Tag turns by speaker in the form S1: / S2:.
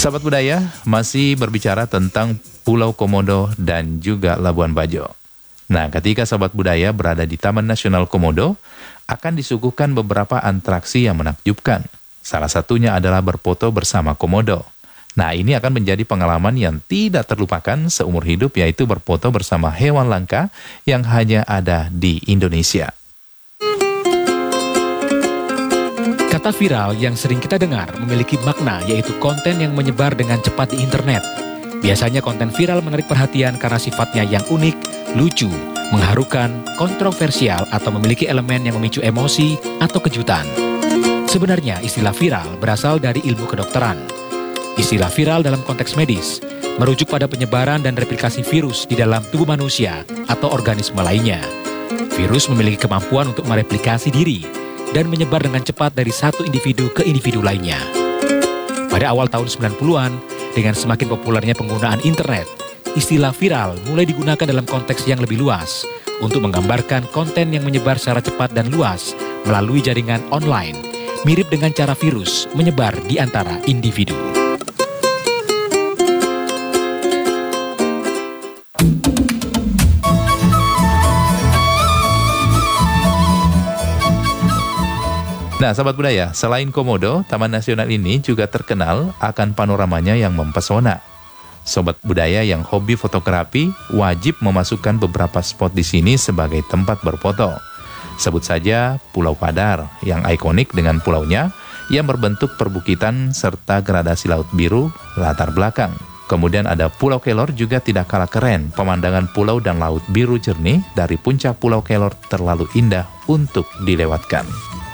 S1: Sahabat budaya, masih berbicara tentang Pulau Komodo dan juga Labuan Bajo. Nah, ketika sahabat budaya berada di Taman Nasional Komodo, akan disuguhkan beberapa atraksi yang menakjubkan. Salah satunya adalah berfoto bersama komodo. Nah, ini akan menjadi pengalaman yang tidak terlupakan seumur hidup, yaitu berfoto bersama hewan langka yang hanya ada di Indonesia.
S2: Kata viral yang sering kita dengar memiliki makna, yaitu konten yang menyebar dengan cepat di internet. Biasanya konten viral menarik perhatian karena sifatnya yang unik, lucu, mengharukan, kontroversial, atau memiliki elemen yang memicu emosi atau kejutan. Sebenarnya istilah viral berasal dari ilmu kedokteran. Istilah viral dalam konteks medis merujuk pada penyebaran dan replikasi virus di dalam tubuh manusia atau organisme lainnya. Virus memiliki kemampuan untuk mereplikasi diri dan menyebar dengan cepat dari satu individu ke individu lainnya. Pada awal tahun 90-an, dengan semakin populernya penggunaan internet, istilah viral mulai digunakan dalam konteks yang lebih luas untuk menggambarkan konten yang menyebar secara cepat dan luas melalui jaringan online, mirip dengan cara virus menyebar di antara individu.
S1: Nah, sahabat budaya, selain Komodo, Taman Nasional ini juga terkenal akan panoramanya yang mempesona. Sobat budaya yang hobi fotografi wajib memasukkan beberapa spot di sini sebagai tempat berfoto. Sebut saja Pulau Padar yang ikonik dengan pulaunya yang berbentuk perbukitan serta gradasi laut biru latar belakang. Kemudian ada Pulau Kelor juga tidak kalah keren. Pemandangan pulau dan laut biru jernih dari puncak Pulau Kelor terlalu indah untuk dilewatkan.